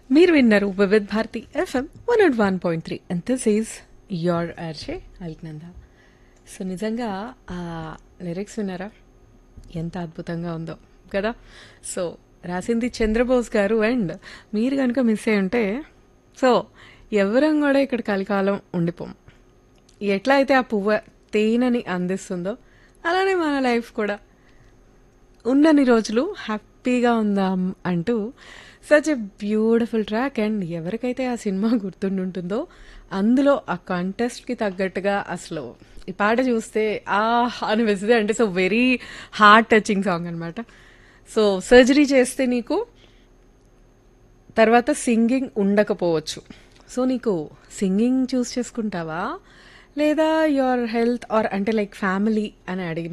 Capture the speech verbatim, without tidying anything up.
మీరు విన్నారు Vividh Bharati FM one not one point three and this is your ఆర్షే Alaknanda. So నిజంగా ఆ లిరిక్స్ విన్నారా, ఎంత అద్భుతంగా ఉందో కదా. సో రాసింది చంద్రబోస్ గారు. అండ్ మీరు కనుక మిస్ అయి ఉంటే, సో ఎవరం కూడా ఇక్కడ కలికాలం ఉండిపోం. ఎట్లా అయితే ఆ పువ్వు తేనెని అందిస్తుందో అలానే మన లైఫ్ కూడా ఉన్నన్ని రోజులు హ్యాపీగా ఉందాం అంటూ such a beautiful track. And ఎవరికైతే ఆ సినిమా గుర్తుండుంటుందో అందులో ఆ కాంటెస్ట్కి తగ్గట్టుగా అసలు ఈ పాట చూస్తే ఆ అనిపిస్తుంది. అంటే so very heart touching song అనమాట. సో సర్జరీ చేస్తే నీకు తర్వాత సింగింగ్ ఉండకపోవచ్చు. సో నీకు సింగింగ్ చూస్ చేసుకుంటావా లేదా యువర్ హెల్త్ ఆర్ అంటే లైక్ ఫ్యామిలీ అని అడిగిన